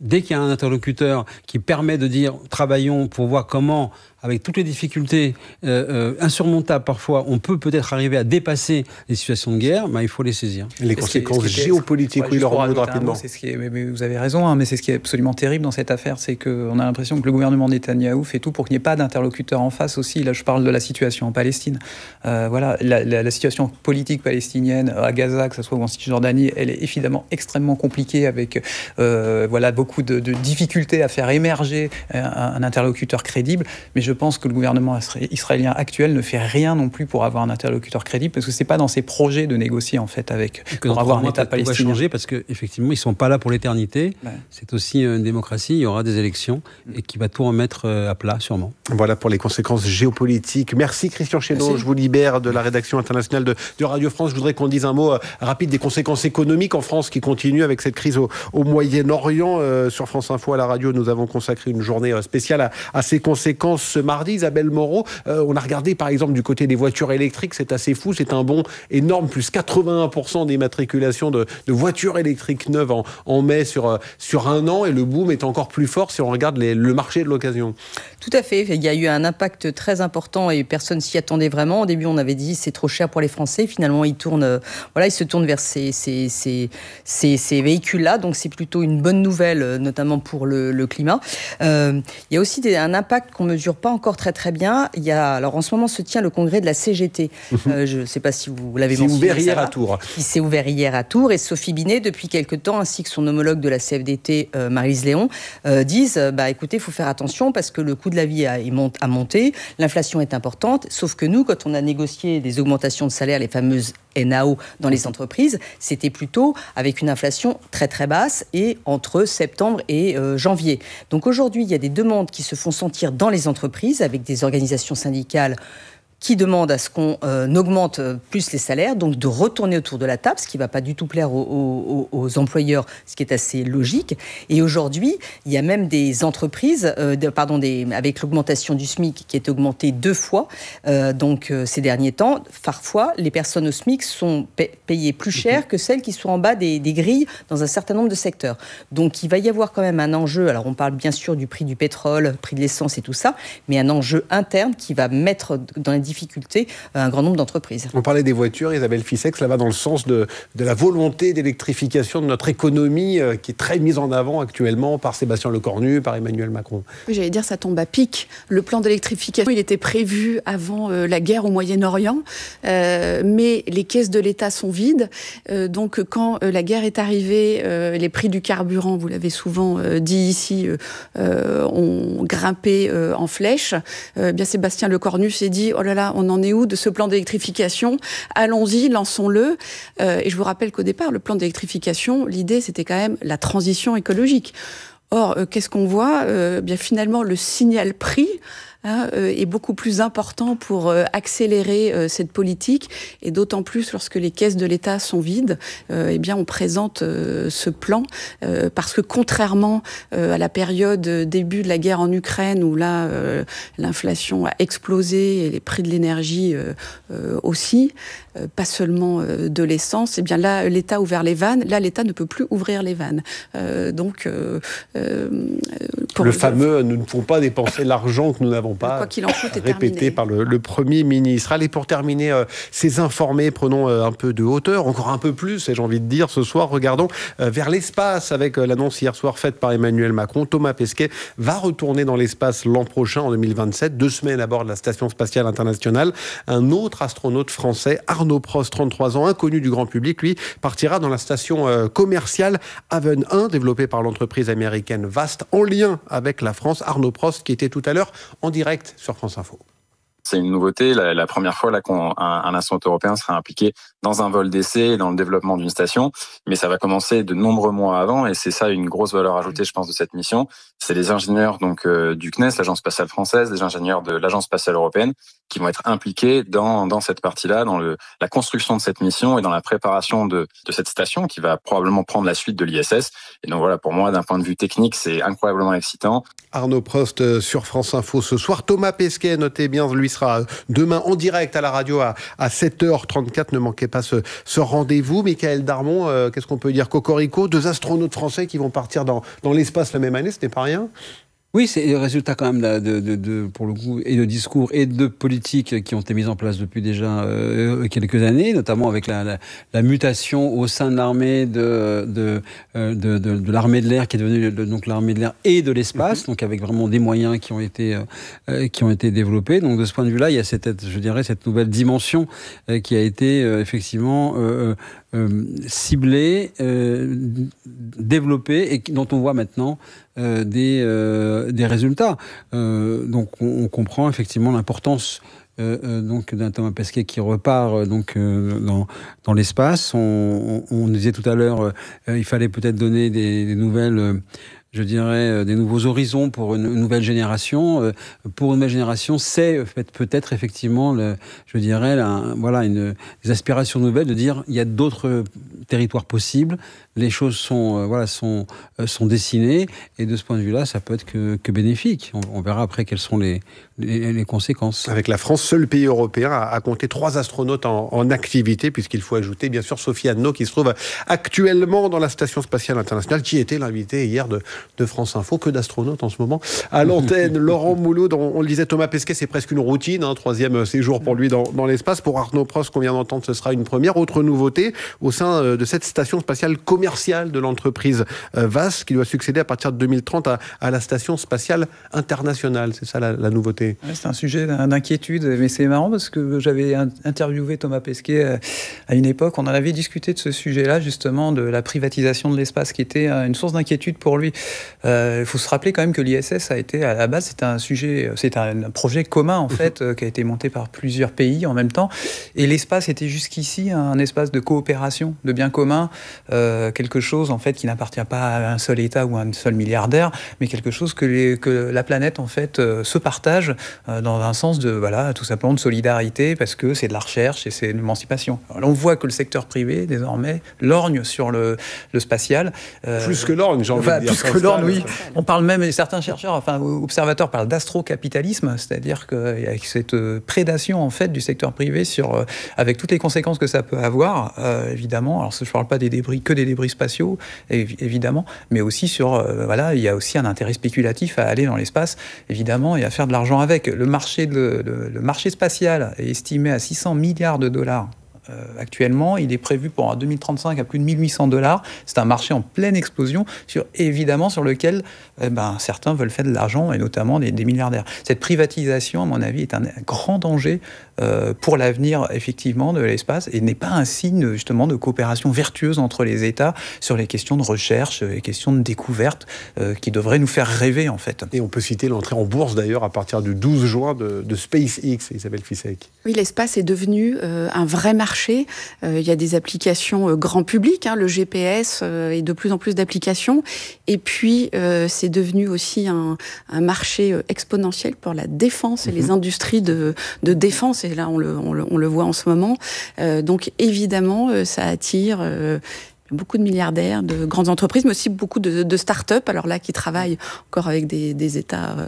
dès qu'il y a un interlocuteur qui permet de dire travaillons pour voir comment, avec toutes les difficultés insurmontables parfois, on peut peut-être arriver à dépasser les situations de guerre, il faut les saisir. Les conséquences géopolitiques, oui, Laurent Maud, rapidement. Mais vous avez raison, mais c'est ce qui est absolument terrible dans cette affaire, c'est qu'on a l'impression que le gouvernement Netanyahou fait tout pour qu'il n'y ait pas d'interlocuteur en face aussi. Là, je parle de la situation en Palestine. La situation politique palestinienne à Gaza, que ce soit ou en Cisjordanie, elle est évidemment extrêmement compliquée avec beaucoup de difficultés à faire émerger un interlocuteur crédible. Mais je pense que le gouvernement israélien actuel ne fait rien non plus pour avoir un interlocuteur crédible, parce que c'est pas dans ses projets de négocier en fait pour avoir un État palestinien. Ça va changer parce qu'effectivement ils sont pas là pour l'éternité. Ouais. C'est aussi une démocratie. Il y aura des élections et qui va tout remettre à plat sûrement. Voilà pour les conséquences géopolitiques. Merci Christian Chesneau. Merci. Je vous libère de la rédaction internationale de Radio France. Je voudrais qu'on dise un mot rapide des conséquences économiques en France qui continuent avec cette crise au Moyen-Orient. Sur France Info à la radio, nous avons consacré une journée spéciale à ces conséquences. Ce mardi, Isabelle Moreau, on a regardé par exemple du côté des voitures électriques, c'est assez fou, c'est un bond énorme, plus 81% d'immatriculation de voitures électriques neuves en mai sur un an, et le boom est encore plus fort si on regarde le marché de l'occasion. Tout à fait, il y a eu un impact très important et personne s'y attendait vraiment. Au début on avait dit c'est trop cher pour les Français, finalement ils se tournent vers ces véhicules-là, donc c'est plutôt une bonne nouvelle, notamment pour le climat. Il y a aussi un impact qu'on mesure pas encore très très bien. Alors en ce moment se tient le congrès de la CGT. Je ne sais pas si vous l'avez mentionné. C'est ouvert hier à Tours. Il s'est ouvert hier à Tours, et Sophie Binet, depuis quelque temps, ainsi que son homologue de la CFDT, Maryse Léon, disent écoutez, il faut faire attention parce que le coût de la vie a monté, l'inflation est importante, sauf que nous, quand on a négocié des augmentations de salaire, les fameuses NAO dans les entreprises, c'était plutôt avec une inflation très très basse et entre septembre et janvier. Donc aujourd'hui, il y a des demandes qui se font sentir dans les entreprises avec des organisations syndicales qui demandent à ce qu'on augmente plus les salaires, donc de retourner autour de la table, ce qui ne va pas du tout plaire aux employeurs, ce qui est assez logique. Et aujourd'hui, il y a même des entreprises, avec l'augmentation du SMIC qui est augmentée 2 fois, ces derniers temps, parfois, les personnes au SMIC sont payées plus cher que celles qui sont en bas des grilles dans un certain nombre de secteurs. Donc il va y avoir quand même un enjeu, alors on parle bien sûr du prix du pétrole, prix de l'essence et tout ça, mais un enjeu interne qui va mettre dans les difficultés un grand nombre d'entreprises. On parlait des voitures, Isabelle Fissek, cela va dans le sens de la volonté d'électrification de notre économie qui est très mise en avant actuellement par Sébastien Lecornu, par Emmanuel Macron. Oui, j'allais dire, ça tombe à pic. Le plan d'électrification, il était prévu avant la guerre au Moyen-Orient, mais les caisses de l'État sont vides. Donc quand la guerre est arrivée, les prix du carburant, vous l'avez souvent dit ici, ont grimpé en flèche. Bien Sébastien Lecornu s'est dit « Oh là là, on en est où de ce plan d'électrification ? Allons-y, lançons-le ». Et je vous rappelle qu'au départ, le plan d'électrification, l'idée, c'était quand même la transition écologique. Or, qu'est-ce qu'on voit ? Bien finalement, le signal prix est beaucoup plus important pour accélérer cette politique, et d'autant plus lorsque les caisses de l'État sont vides. On présente ce plan parce que contrairement à la période début de la guerre en Ukraine où là l'inflation a explosé et les prix de l'énergie aussi, pas seulement de l'essence, là l'État a ouvert les vannes, là l'État ne peut plus ouvrir les vannes. Le fameux nous ne pouvons pas dépenser l'argent que nous n'avons pas, quoi qu'il en coûte, répété par le Premier ministre. Allez, pour terminer ces informés, prenons un peu de hauteur, encore un peu plus, j'ai envie de dire, ce soir, regardons vers l'espace avec l'annonce hier soir faite par Emmanuel Macron. Thomas Pesquet va retourner dans l'espace l'an prochain, en 2027, 2 semaines à bord de la Station spatiale internationale. Un autre astronaute français, Arnaud Prost, 33 ans, inconnu du grand public, lui, partira dans la station commerciale Haven 1, développée par l'entreprise américaine Vast, en lien avec la France. Arnaud Prost, qui était tout à l'heure en direct sur France Info. C'est une nouveauté, la première fois là qu'un astronaute européen sera impliqué dans un vol d'essai et dans le développement d'une station. Mais ça va commencer de nombreux mois avant, et c'est ça une grosse valeur ajoutée, je pense, de cette mission. C'est les ingénieurs du CNES, l'Agence spatiale française, les ingénieurs de l'Agence spatiale européenne, qui vont être impliqués dans cette partie-là, dans la construction de cette mission et dans la préparation de cette station qui va probablement prendre la suite de l'ISS. Et donc voilà, pour moi, d'un point de vue technique, c'est incroyablement excitant. Arnaud Prost sur France Info ce soir. Thomas Pesquet, notez bien, lui sera demain en direct à la radio à 7h34. Ne manquez pas ce rendez-vous. Michaël Darmon, qu'est-ce qu'on peut dire? Cocorico, 2 astronautes français qui vont partir dans l'espace la même année, ce n'est pas rien. Oui, c'est le résultat quand même pour le coup, et de discours et de politiques qui ont été mises en place depuis déjà quelques années, notamment avec la mutation au sein de l'armée de l'armée de l'air qui est devenue donc l'armée de l'air et de l'espace, donc avec vraiment des moyens qui ont été développés. Donc de ce point de vue-là, il y a cette nouvelle dimension qui a été effectivement ciblée, développée et dont on voit maintenant des résultats. Donc on comprend effectivement l'importance donc d'un Thomas Pesquet qui repart dans l'espace. On disait tout à l'heure, il fallait peut-être donner des nouvelles. Je dirais, des nouveaux horizons pour une nouvelle génération. Pour une nouvelle génération, c'est peut-être effectivement, des aspirations nouvelles de dire il y a d'autres territoires possibles, les choses sont dessinées, et de ce point de vue-là, ça peut être que bénéfique. On verra après quelles sont les conséquences. Avec la France, seul pays européen à compter 3 astronautes en activité, puisqu'il faut ajouter bien sûr Sophie Annenaut qui se trouve actuellement dans la Station Spatiale Internationale, qui était l'invité hier de France Info. Que d'astronautes en ce moment à l'antenne. Laurent Mouloud, on le disait, Thomas Pesquet, c'est presque une routine, 3e séjour pour lui dans l'espace. Pour Arnaud Prost, qu'on vient d'entendre, ce sera une première. Autre nouveauté au sein de cette station spatiale commerciale de l'entreprise VAST, qui doit succéder à partir de 2030 à la Station Spatiale Internationale. C'est ça la nouveauté. Ouais, c'est un sujet d'inquiétude, mais c'est marrant parce que j'avais interviewé Thomas Pesquet à une époque. On en avait discuté de ce sujet-là, justement, de la privatisation de l'espace, qui était une source d'inquiétude pour lui. Il faut se rappeler quand même que l'ISS a été, à la base, c'est un projet commun, en fait, qui a été monté par plusieurs pays en même temps. Et l'espace était jusqu'ici un espace de coopération, de bien commun, quelque chose, en fait, qui n'appartient pas à un seul État ou à un seul milliardaire, mais quelque chose que la planète, en fait, se partage dans un sens de, tout simplement de solidarité, parce que c'est de la recherche et c'est de l'émancipation. Alors là, on voit que le secteur privé, désormais, lorgne sur le spatial. Plus que lorgne, j'ai envie de dire. Plus que lorgne, oui. On parle même, certains chercheurs, observateurs parlent d'astrocapitalisme, c'est-à-dire qu'avec cette prédation, en fait, du secteur privé avec toutes les conséquences que ça peut avoir, évidemment. Alors, je ne parle pas des débris spatiaux, évidemment, mais aussi il y a aussi un intérêt spéculatif à aller dans l'espace, évidemment, et à faire de l'argent avec. Le marché spatial est estimé à 600 milliards de dollars. Actuellement, il est prévu pour 2035 à plus de 1800 $. C'est un marché en pleine explosion, évidemment, sur lequel certains veulent faire de l'argent, et notamment des milliardaires. Cette privatisation, à mon avis, est un grand danger pour l'avenir, effectivement, de l'espace, et n'est pas un signe, justement, de coopération vertueuse entre les États sur les questions de recherche, les questions de découverte, qui devraient nous faire rêver, en fait. Et on peut citer l'entrée en bourse, d'ailleurs, à partir du 12 juin de SpaceX, Isabelle Fissek. Oui, l'espace est devenu un vrai marché. Il y a des applications grand public, le GPS et de plus en plus d'applications. Et puis, c'est devenu aussi un marché exponentiel pour la défense et les industries de défense. Et là, on le voit en ce moment. Donc, évidemment, ça attire beaucoup de milliardaires, de grandes entreprises, mais aussi beaucoup de start-up, alors là, qui travaillent encore avec des États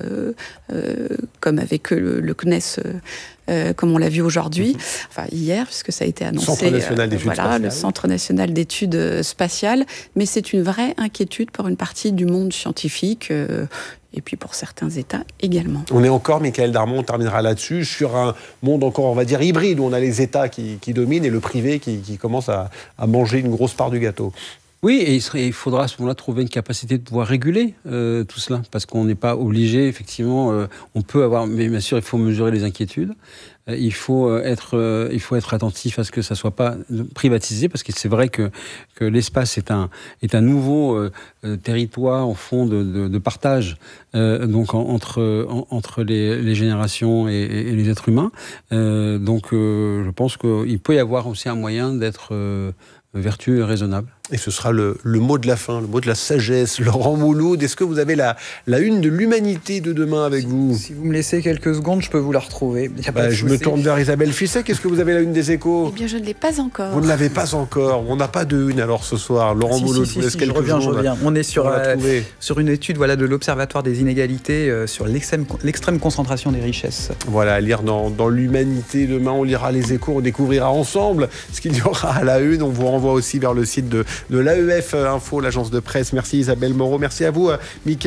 comme avec le CNES, comme on l'a vu aujourd'hui, hier, puisque ça a été annoncé. Centre national d'études spatiales. Le Centre national d'études spatiales. Mais c'est une vraie inquiétude pour une partie du monde scientifique, et puis pour certains États également. On est encore, Michaël Darmon, on terminera là-dessus, sur un monde encore, on va dire, hybride, où on a les États qui dominent et le privé qui commence à manger une grosse part du gâteau. Oui, et il faudra à ce moment-là trouver une capacité de pouvoir réguler tout cela, parce qu'on n'est pas obligé, effectivement, on peut avoir, mais bien sûr, il faut mesurer les inquiétudes. Il faut être attentif à ce que ça soit pas privatisé, parce que c'est vrai que l'espace est un nouveau territoire en fond de partage donc entre les générations et les êtres humains. Donc je pense qu'il peut y avoir aussi un moyen d'être vertueux et raisonnable. Et ce sera le mot de la fin, le mot de la sagesse. Laurent Mouloud, est-ce que vous avez la une de l'Humanité de demain avec vous ? Si vous me laissez quelques secondes, je peux vous la retrouver. Je me tourne vers Isabelle Fisset. Qu'est-ce que vous avez la une des Échos ? Eh bien, je ne l'ai pas encore. Vous ne l'avez pas encore. On n'a pas de une alors ce soir. Laurent Mouloud, je vous laisse quelques secondes. Je reviens. On est sur une étude de l'Observatoire des inégalités sur l'extrême concentration des richesses. Voilà, à lire dans l'Humanité demain. On lira les Échos, on découvrira ensemble ce qu'il y aura à la une. On vous renvoie aussi vers le site de l'AEF Info, l'agence de presse. Merci Isabelle Moreau. Merci à vous, Mickaël.